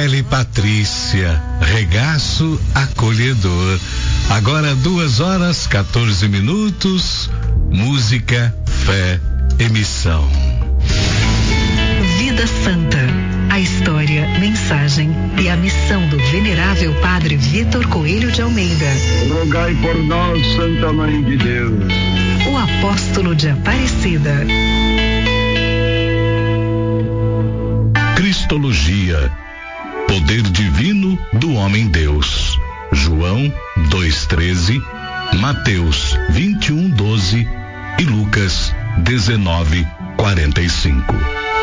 Michele Patrícia, regaço acolhedor. Agora 2h14, música, fé, emissão. Vida Santa, a história, mensagem e a missão do venerável Padre Vitor Coelho de Almeida. Rogai por nós, Santa Mãe de Deus. O apóstolo de Aparecida. Cristologia, poder divino do homem-Deus. João 2:13, Mateus 21:12 e Lucas 19:45.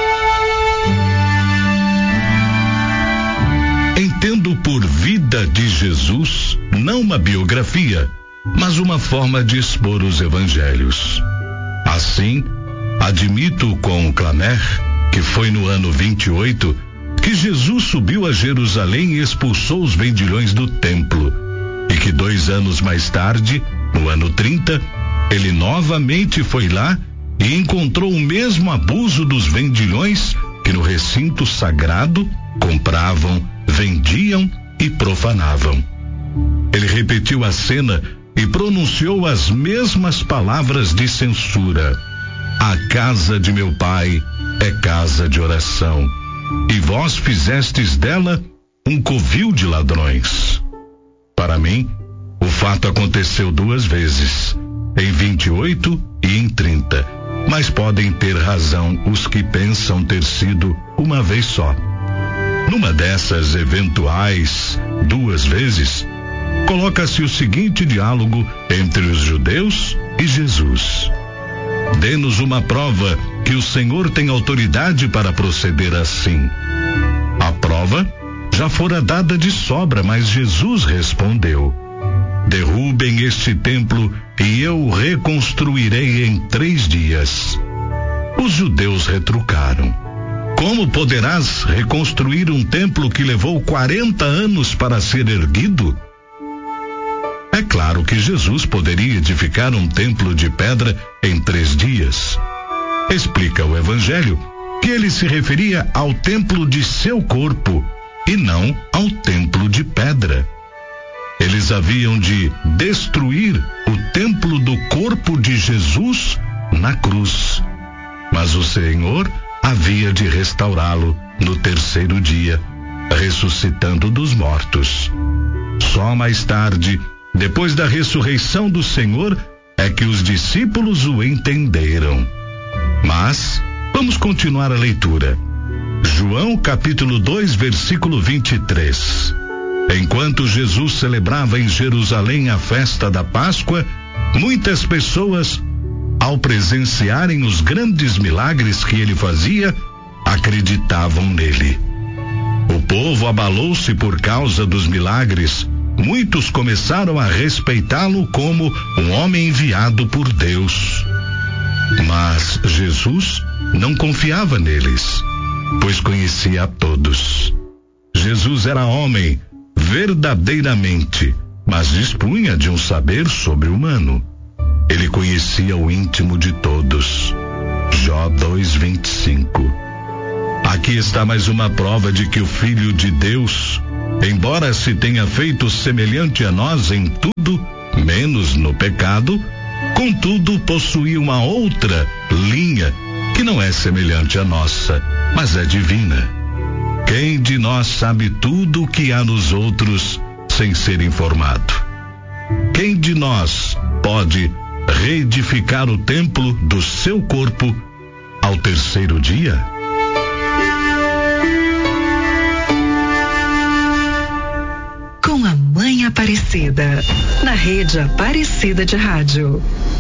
Entendo por vida de Jesus não uma biografia, mas uma forma de expor os evangelhos. Assim, admito com Clamer que foi no ano 28 que Jesus subiu a Jerusalém e expulsou os vendilhões do templo, e que 2 anos mais tarde, no ano 30, ele novamente foi lá e encontrou o mesmo abuso dos vendilhões que no recinto sagrado compravam, vendiam e profanavam. Ele repetiu a cena e pronunciou as mesmas palavras de censura: a casa de meu pai é casa de oração, e vós fizestes dela um covil de ladrões. Para mim, o fato aconteceu 2 vezes, em 28 e em 30, mas podem ter razão os que pensam ter sido uma vez só. Numa dessas eventuais 2 vezes, coloca-se o seguinte diálogo entre os judeus e Jesus: dê-nos uma prova que o Senhor tem autoridade para proceder assim. A prova já fora dada de sobra, mas Jesus respondeu: derrubem este templo e eu o reconstruirei em 3 dias. Os judeus retrucaram: como poderás reconstruir um templo que levou 40 anos para ser erguido? É claro que Jesus poderia edificar um templo de pedra em 3 dias. Explica o Evangelho que ele se referia ao templo de seu corpo e não ao templo de pedra. Eles haviam de destruir o templo do corpo de Jesus na cruz, mas o Senhor havia de restaurá-lo no 3º dia, ressuscitando dos mortos. Só mais tarde, depois da ressurreição do Senhor, é que os discípulos o entenderam. Mas vamos continuar a leitura. João capítulo 2, versículo 23. Enquanto Jesus celebrava em Jerusalém a festa da Páscoa, muitas pessoas, ao presenciarem os grandes milagres que ele fazia, acreditavam nele. O povo abalou-se por causa dos milagres. Muitos começaram a respeitá-lo como um homem enviado por Deus. Mas Jesus não confiava neles, pois conhecia a todos. Jesus era homem, verdadeiramente, mas dispunha de um saber sobre-humano. Ele conhecia o íntimo de todos. Jó 2:25. Aqui está mais uma prova de que o Filho de Deus, embora se tenha feito semelhante a nós em tudo, menos no pecado, contudo possuía uma outra linha que não é semelhante à nossa, mas é divina. Quem de nós sabe tudo o que há nos outros sem ser informado? Quem de nós pode reedificar o templo do seu corpo ao 3º dia? Com a Mãe Aparecida, na Rede Aparecida de Rádio.